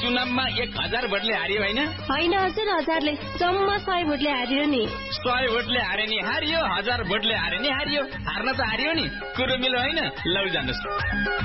चुनावमा 1000 भोटले हारियो होइन? होइन हजुर, हजारले जम्मा 100 भोटले हारियो नि। 100 भोटले हारे नि हारियो, 1000 भोटले हारे नि हारियो। हार्न त हारियो नि, कुरो मिलो होइन। लौ जानुहोस्।